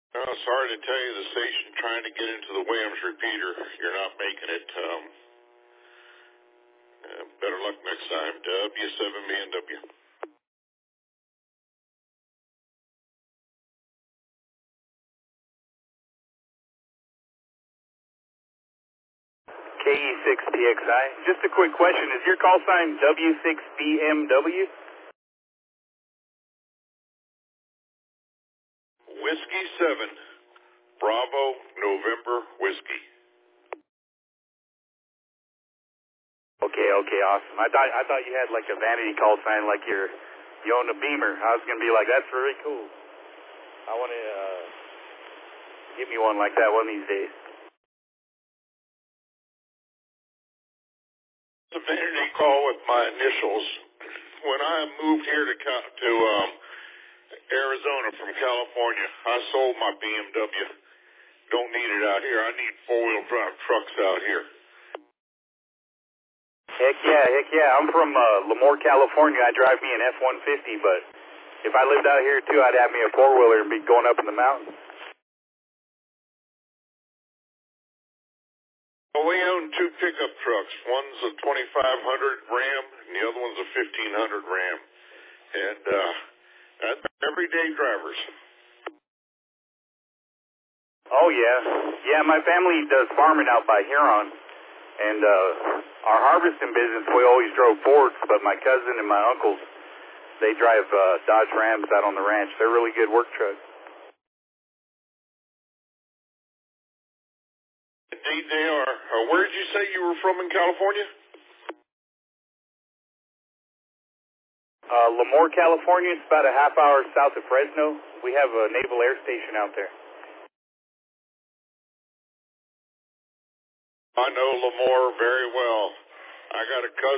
Oh, sorry to tell you, the station trying to get into the Williams repeater. You're not making it. Better luck next time. W7BNW. KE6PXI. Just a quick question. Is your call sign W6BMW? Whiskey 7, Bravo, November, Whiskey. Okay, awesome. I thought you had like a vanity call sign, like you own a Beamer. I was gonna be like, that's really cool. I want to give me one like that one of these days. It's a vanity call with my initials. When I moved here to Arizona from California, I sold my BMW. Don't need it out here. I need four-wheel drive trucks out here. Heck yeah. I'm from Lemoore, California. I drive me an F-150, but if I lived out here too, I'd have me a four-wheeler and be going up in the mountains. Well, we own two pickup trucks. One's a 2500 Ram, and the other one's a 1500 Ram. And that's everyday drivers. Oh, yeah. My family does farming out by Huron. And our harvesting business, we always drove Fords, but my cousin and my uncles, they drive Dodge Rams out on the ranch. They're really good work trucks. Indeed they are. Where did you say you were from in California? Lemoore, California. It's about a half hour south of Fresno. We have a Naval Air Station out there. I know Lemoore very well. I got a cousin